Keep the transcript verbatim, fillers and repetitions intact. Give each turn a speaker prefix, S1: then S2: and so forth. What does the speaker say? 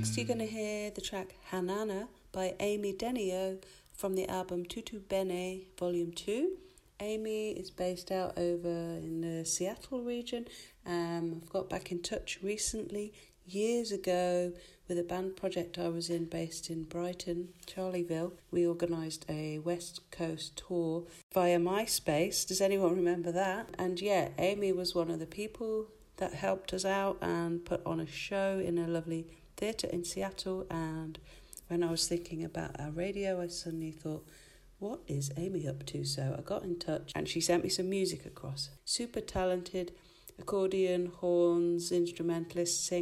S1: Next you're going to hear the track Hanana by Amy Denio from the album Tutu Bene Volume two. Amy is based out over in the Seattle region. Um, I've got back in touch recently, years ago, with a band project I was in based in Brighton, Charlieville. We organised a West Coast tour via MySpace. Does anyone remember that? And yeah, Amy was one of the people that helped us out and put on a show in a lovely theatre in Seattle. And when I was thinking about our radio, I suddenly thought, what is Amy up to? So I got in touch and she sent me some music across. Super talented accordion, horns, instrumentalist, singer.